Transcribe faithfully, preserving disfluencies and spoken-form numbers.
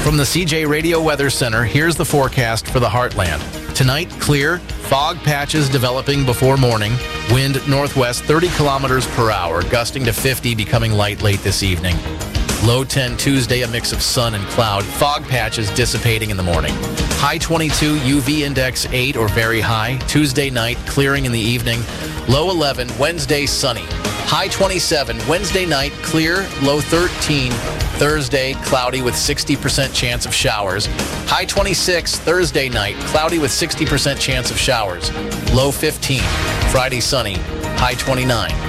From the C J Radio Weather Center, here's the forecast for the Heartland. Tonight, clear, fog patches developing before morning, wind northwest thirty kilometers per hour, gusting to fifty, becoming light late this evening. Low ten Tuesday, a mix of sun and cloud, fog patches dissipating in the morning. High twenty-two, U V index eight or very high. Tuesday night, clearing in the evening. Low eleven, Wednesday sunny. High twenty-seven, Wednesday night, clear, low thirteen. Thursday, cloudy with sixty percent chance of showers. High twenty-six, Thursday night, cloudy with sixty percent chance of showers. Low fifteen. Friday, sunny. High twenty-nine.